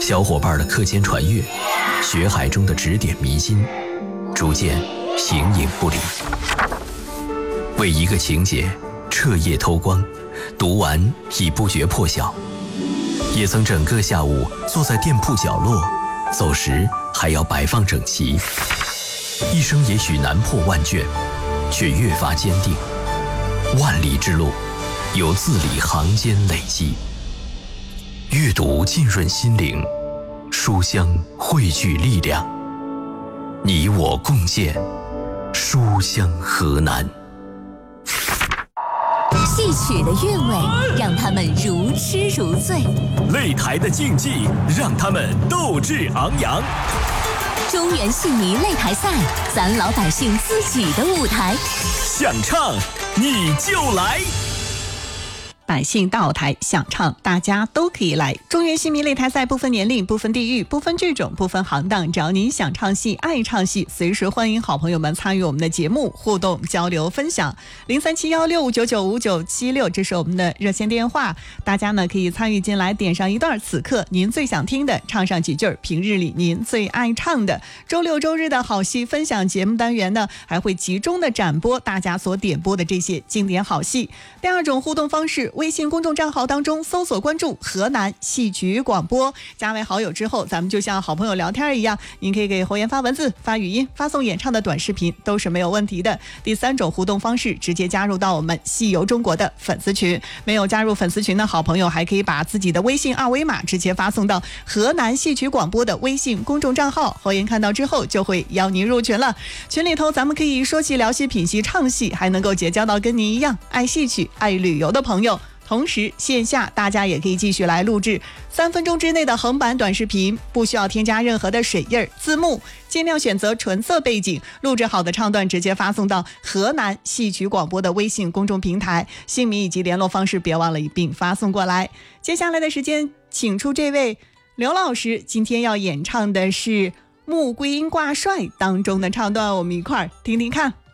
小伙伴的课间传阅，学海中的指点迷津，逐渐形影不离。为一个情节彻夜偷光，读完已不觉破晓。也曾整个下午坐在店铺角落，走时还要摆放整齐。一生也许难破万卷，却越发坚定。万里之路，由字里行间累积。阅读浸润心灵，书香汇聚力量。你我共建书香河南。 戏曲的韵味让他们如痴如醉， 擂台的竞技让他们斗志昂扬。 中原戏迷擂台赛，咱老百姓自己的舞台。 想唱你就来， 百姓到台想唱，大家都可以来。中原戏迷擂台赛不分年龄、不分地域、不分剧种、不分行当，只要您想唱戏、爱唱戏，随时欢迎好朋友们参与我们的节目互动交流分享。037165995976，这是我们的热线电话，大家呢可以参与进来，点上一段此刻您最想听的，唱上几句平日里您最爱唱的。周六周日的好戏分享节目单元呢，还会集中的展播大家所点播的这些经典好戏。第二种互动方式，微信公众账号当中搜索关注河南戏曲广播，加为好友之后，咱们就像好朋友聊天一样，您可以给侯岩发文字、发语音、发送演唱的短视频，都是没有问题的。第三种互动方式，直接加入到我们戏游中国的粉丝群。没有加入粉丝群的好朋友，还可以把自己的微信二维码直接发送到河南戏曲广播的微信公众账号，侯岩看到之后就会邀您入群了。群里头咱们可以说戏、聊戏、品戏、唱戏，还能够结交到跟您一样爱戏曲、爱旅游的朋友。同时线下大家也可以继续来录制3分钟之内的横版短视频，不需要添加任何的水印字幕，尽量选择纯色背景，录制好的唱段直接发送到河南戏曲广播的微信公众平台，姓名以及联络方式别忘了一并发送过来。接下来的时间请出这位刘老师，今天要演唱的是《穆桂英挂帅》当中的唱段，我们一块儿听听看。